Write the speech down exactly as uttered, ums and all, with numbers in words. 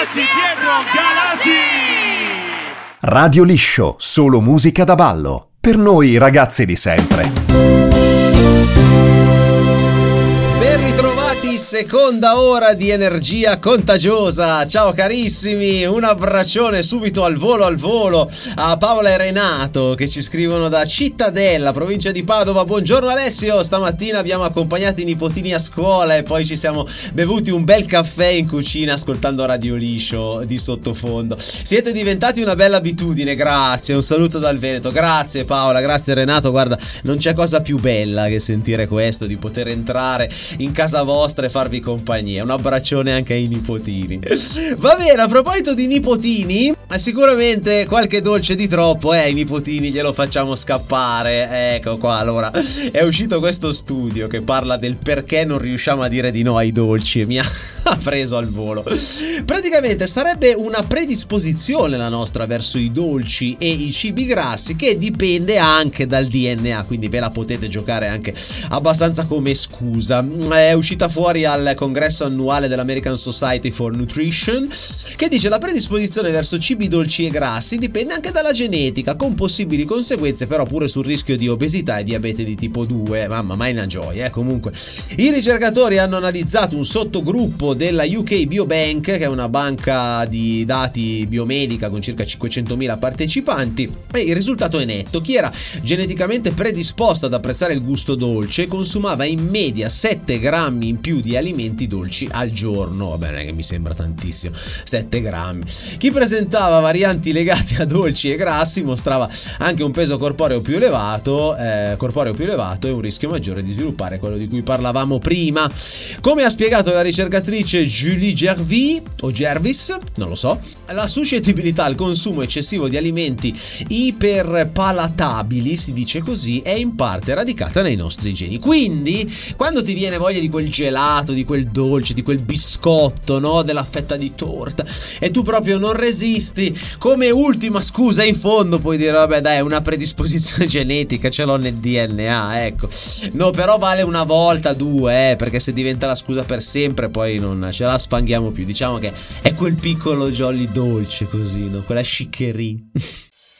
ragazzi, Pietro Galassi! Radio Liscio, solo musica da ballo. Per noi ragazzi di sempre. Seconda ora di energia contagiosa. Ciao carissimi, un abbraccione subito al volo al volo a Paola e Renato che ci scrivono da Cittadella, provincia di Padova. Buongiorno Alessio, stamattina abbiamo accompagnato i nipotini a scuola e poi ci siamo bevuti un bel caffè in cucina ascoltando Radio Liscio di sottofondo. Siete diventati una bella abitudine, grazie, un saluto dal Veneto. Grazie Paola, grazie Renato, guarda, non c'è cosa più bella che sentire questo, di poter entrare in casa vostra e farvi compagnia. Un abbraccione anche ai nipotini. Va bene, a proposito di nipotini, sicuramente qualche dolce di troppo eh, ai nipotini glielo facciamo scappare. Ecco qua, allora è uscito questo studio che parla del perché non riusciamo a dire di no ai dolci e mi ha preso al volo. Praticamente sarebbe una predisposizione la nostra verso i dolci e i cibi grassi che dipende anche dal D N A, quindi ve la potete giocare anche abbastanza come scusa. È uscita fuori al congresso annuale dell'American Society for Nutrition che dice la predisposizione verso cibi dolci e grassi dipende anche dalla genetica, con possibili conseguenze però pure sul rischio di obesità e diabete di tipo due. Mamma, ma è una gioia, eh? Comunque i ricercatori hanno analizzato un sottogruppo della U K Biobank, che è una banca di dati biomedica con circa cinquecentomila partecipanti, e il risultato è netto. Chi era geneticamente predisposto ad apprezzare il gusto dolce consumava in media sette grammi in più di alimenti dolci al giorno. Vabbè, non è che mi sembra tantissimo, sette grammi. Chi presentava varianti legate a dolci e grassi mostrava anche un peso corporeo più elevato, eh, corporeo più elevato e un rischio maggiore di sviluppare quello di cui parlavamo prima. Come ha spiegato la ricercatrice Julie Gervis o Gervis, non lo so, la suscettibilità al consumo eccessivo di alimenti iperpalatabili, si dice così, è in parte radicata nei nostri geni. Quindi, quando ti viene voglia di quel gelato, di quel dolce, di quel biscotto, no, della fetta di torta, e tu proprio non resisti, come ultima scusa in fondo puoi dire vabbè dai, è una predisposizione genetica, ce l'ho nel D N A, ecco. No, però vale una volta, due, eh, perché se diventa la scusa per sempre poi non ce la sfanghiamo più. Diciamo che è quel piccolo jolly dolce così, no, quella sciccheria.